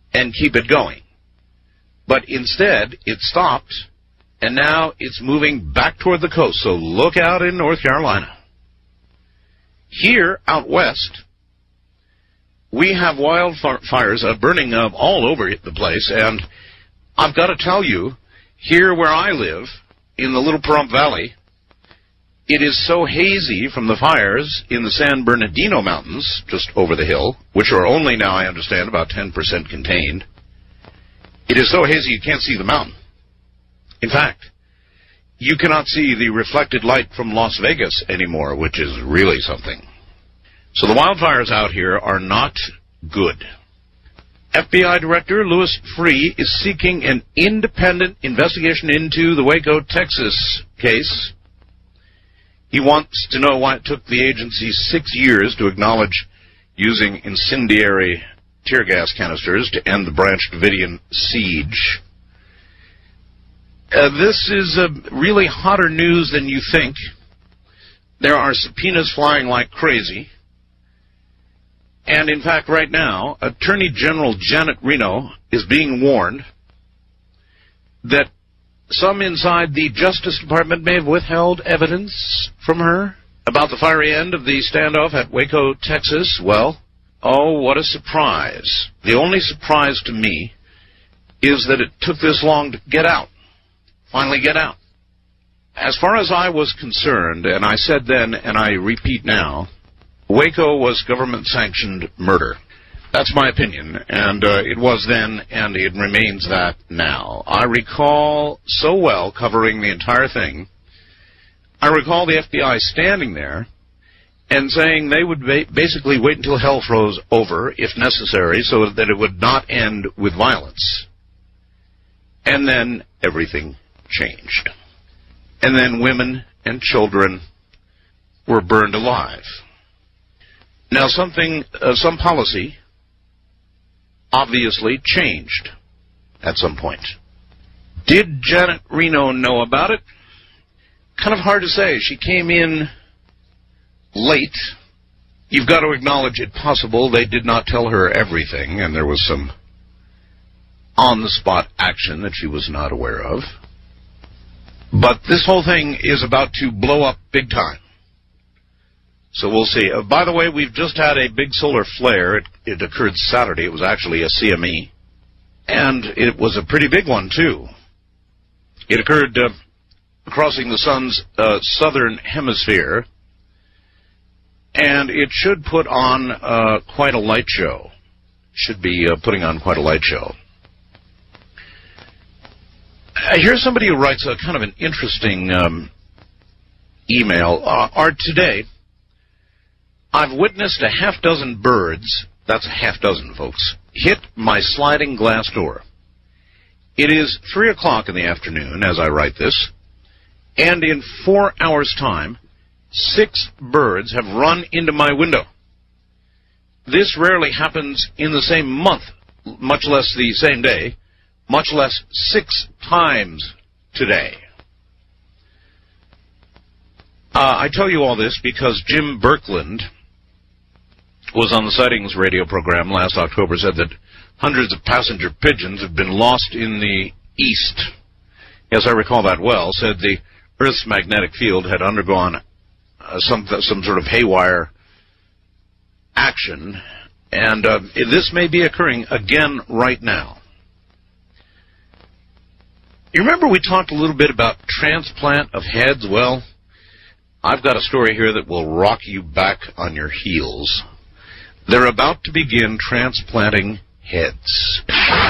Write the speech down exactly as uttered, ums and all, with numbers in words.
and keep it going. But instead, it stopped, and now it's moving back toward the coast, so look out in North Carolina. Here, out west, we have wildfires uh, burning uh, all over the place, and I've got to tell you, here where I live, in the Little Pahrump Valley, it is so hazy from the fires in the San Bernardino Mountains, just over the hill, which are only now, I understand, about ten percent contained. It is so hazy you can't see the mountain. In fact, you cannot see the reflected light from Las Vegas anymore, which is really something. So the wildfires out here are not good. F B I Director Louis Freeh is seeking an independent investigation into the Waco, Texas case. He wants to know why it took the agency six years to acknowledge using incendiary tear gas canisters to end the Branch Davidian siege. Uh, this is uh, really hotter news than you think. There are subpoenas flying like crazy. And, in fact, right now, Attorney General Janet Reno is being warned that some inside the Justice Department may have withheld evidence from her about the fiery end of the standoff at Waco, Texas. Well, oh, what a surprise. The only surprise to me is that it took this long to get out, finally get out. As far as I was concerned, and I said then and I repeat now, Waco was government-sanctioned murder. That's my opinion, and uh, it was then, and it remains that now. I recall so well covering the entire thing. I recall the F B I standing there and saying they would ba- basically wait until hell froze over, if necessary, so that it would not end with violence. And then everything changed. And then women and children were burned alive. Now, something, uh, some policy obviously changed at some point. Did Janet Reno know about it? Kind of hard to say. She came in late. You've got to acknowledge it possible they did not tell her everything, and there was some on-the-spot action that she was not aware of. But this whole thing is about to blow up big time. So we'll see. Uh, by the way, we've just had a big solar flare. It, it occurred Saturday. It was actually a C M E. And it was a pretty big one, too. It occurred uh, crossing the sun's uh, southern hemisphere. And it should put on uh, quite a light show. Should be uh, putting on quite a light show. Uh, here's somebody who writes a kind of an interesting um, email. Uh, Art, today, I've witnessed a half dozen birds, that's a half dozen, folks, hit my sliding glass door. It is three o'clock in the afternoon as I write this, and in four hours' time, six birds have run into my window. This rarely happens in the same month, much less the same day, much less six times today. Uh, I tell you all this because Jim Birkeland was on the Sightings radio program last October, said that hundreds of passenger pigeons have been lost in the east. Yes, I recall that well. Said the Earth's magnetic field had undergone uh, some some sort of haywire action, and uh, this may be occurring again right now. You remember we talked a little bit about transplant of heads? Well, I've got a story here that will rock you back on your heels. They're about to begin transplanting heads.